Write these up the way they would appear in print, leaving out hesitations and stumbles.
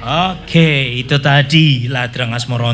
Oke, itu tadi Ladrang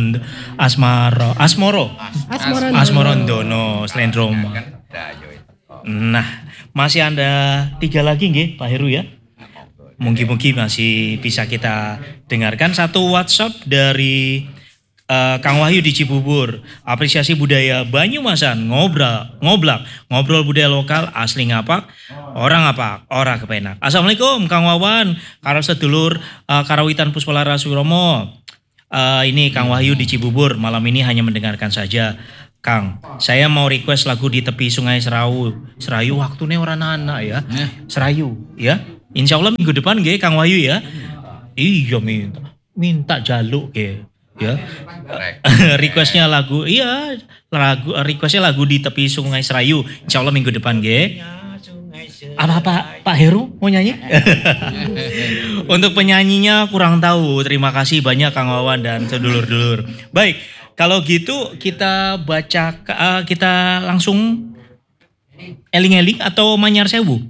Asmorondono Slendroma. Nah, masih ada 3 lagi nggih Pak Heru ya? Mungkin masih bisa kita dengarkan satu WhatsApp dari Kang Wahyu di Cibubur. Apresiasi budaya Banyumasan, ngobrol budaya lokal asli ngapak, orang ngapak, ora kepenak. Assalamualaikum Kang Wawan, karo sedulur Karawitan Puspalara Suromo. Ini Kang Wahyu di Cibubur, malam ini hanya mendengarkan saja. Kang, saya mau request lagu di tepi Sungai Serayu waktunya orang anak ya. Serayu ya. Insya Allah minggu depan nggih Kang Wahyu ya. Iya minta jaluk nggih. Ya. Requestnya lagu requestnya lagu di tepi Sungai Serayu. Insya Allah minggu depan nggih. Apa Pak Heru mau nyanyi? Untuk penyanyinya kurang tahu. Terima kasih banyak Kang Wawan dan sedulur-dulur. Baik, kalau gitu kita baca kita langsung eling-eling atau manyar sewu?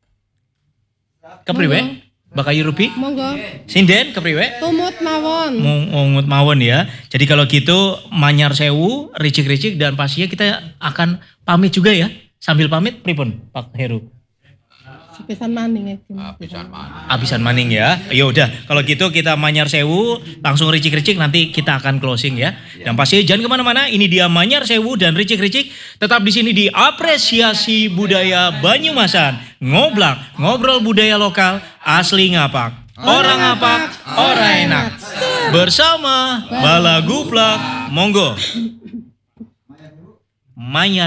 Kepriwe? Bakayu Rupi? Monggo. Sinden kepriwe? Tumut mawon. Mungut mawon ya. Jadi kalau gitu manyar sewu, ricik-ricik dan pastinya kita akan pamit juga ya. Sambil pamit pripun Pak Heru? Sepisan maning Abisan maning ya. Ya udah, kalau gitu kita manyar sewu, langsung ricik-ricik nanti kita akan closing ya. Dan pasti jangan kemana-mana. Ini dia manyar sewu dan ricik-ricik. Tetap di sini di apresiasi budaya Banyumasan. Ngobrol budaya lokal asli ngapak. Orang ngapak, orang enak. Bersama Balaguplak, monggo. Manyar